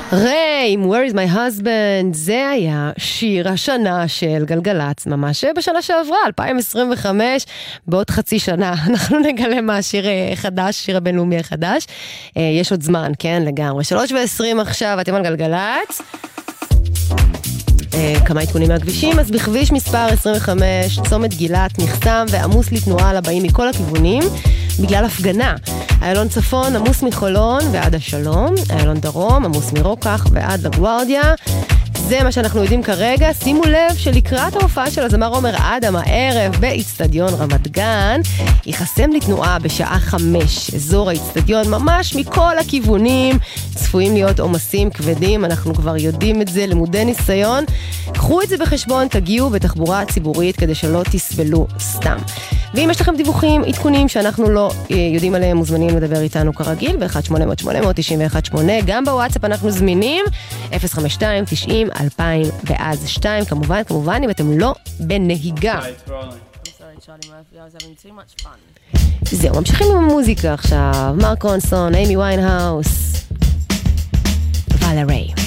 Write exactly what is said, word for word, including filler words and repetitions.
ריי, Where is my husband? זה היה שיר השנה של גלגלץ, ממש בשנה שעברה, אלפיים עשרים וחמש, בעוד חצי שנה אנחנו נגלה מה השיר חדש, שיר הבינלאומי החדש. יש עוד זמן, כן, לגמרי. שלוש ועשרים עכשיו, אתם על גלגלץ. כמה עדכונים מהכבישים, אז בכביש מספר עשרים וחמש, צומת גילת נחסם ועמוס לתנועה לבאים מכל הכיוונים, בגלל הפגנה. איילון צפון עמוס מחולון ועד השלום, איילון דרום עמוס מרוקח ועד לגוארדיה. זה מה שאנחנו יודעים כרגע. שימו לב שלקראת ההופעה של הזמר עומר אדם הערב באצטדיון רמת גן, ייחסם לתנועה בשעה חמש. אזור האצטדיון ממש מכל הכיוונים, צפויים להיות עומסים כבדים, אנחנו כבר יודעים את זה, למודי ניסיון. קחו את זה בחשבון, תגיעו בתחבורה ציבורית כדי שלא תסבלו סתם. ואם יש לכם דיווחים, עדכונים שאנחנו לא יודעים עליהם, מוזמנים לדבר איתנו כרגיל ב-אחת שמונה אפס אפס שמונה תשע אחת שמונה, גם בוואטסאפ אנחנו זמינים אפס חמש שתיים תשעים אלפיים ואז שתיים, כמובן, כמובן אם אתם לא בנהיגה. זהו, ממשיכים עם המוזיקה עכשיו. מרק רונסון, אימי ויינהאוס, ולרי.